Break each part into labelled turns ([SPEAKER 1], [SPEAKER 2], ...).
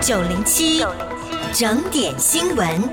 [SPEAKER 1] 907整点新闻。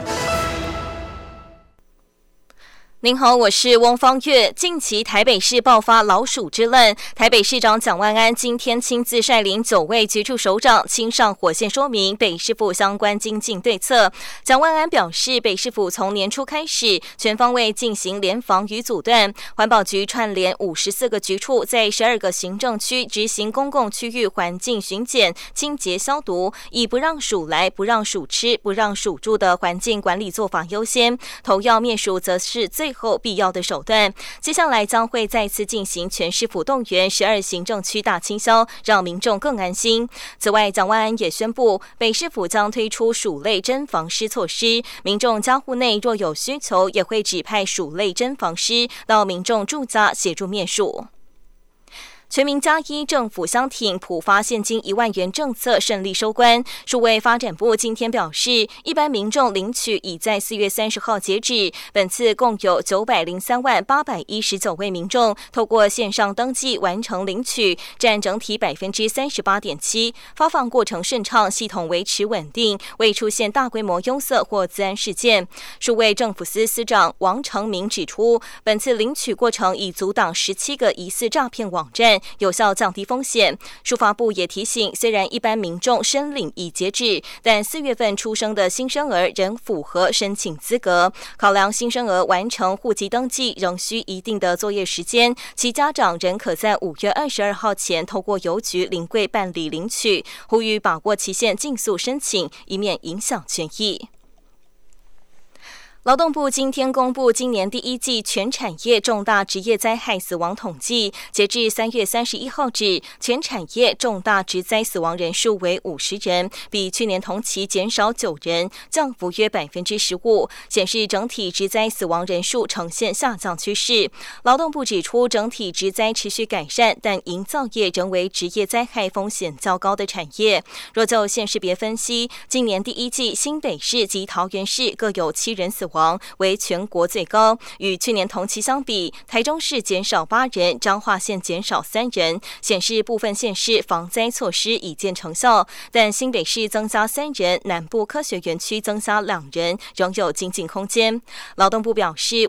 [SPEAKER 2] 您好，我是翁方月。近期台北市爆发老鼠之乱，台北市长蒋万安今天亲自率领9位局处首长亲上火线说明北市府相关精进对策。蒋万安表示，北市府从年初开始全方位进行联防与阻断，环保局串联54个局处，在12个行政区执行公共区域环境巡检、清洁消毒，以不让鼠来、不让鼠吃、不让鼠住的环境管理做法优先，头要灭鼠则是最后必要的手段。接下来将会再次进行全市府动员12行政区大清消，让民众更安心。此外，蒋万安也宣布，北市府将推出鼠类真防尸措施，民众家户内若有需求，也会指派鼠类真防尸到民众住家协助灭鼠。全民+1政府相挺普发现金1万元政策顺利收官。数位发展部今天表示，一般民众领取已在4月30号截止，本次共有903万819位民众透过线上登记完成领取，占整体 38.7%， 发放过程顺畅，系统维持稳定，未出现大规模拥塞或资安事件。数位政府司司长王成明指出，本次领取过程已阻挡17个疑似诈骗网站，有效降低风险。数发部也提醒，虽然一般民众申领已截止，但4月份出生的新生儿仍符合申请资格。考量新生儿完成户籍登记仍需一定的作业时间，其家长仍可在5月22号前透过邮局临柜办理领取，呼吁把握期限尽速申请，以免影响权益。劳动部今天公布今年第一季全产业重大职业灾害死亡统计，截至3月31号止，全产业重大职灾死亡人数为50人，比去年同期减少9人，降幅约 15%， 显示整体职灾死亡人数呈现下降趋势。劳动部指出，整体职灾持续改善，但营造业仍为职业灾害风险较高的产业。若就县市别分析，今年第一季新北市及桃园市各有7人死亡，为全国最高。与去年同期相比，台中市减少8人，彰化县减少3人，显示部分县市防灾措施已见成效。但新北市增加3人，南部科学园区增加2人，仍有精进空间。劳动部表示，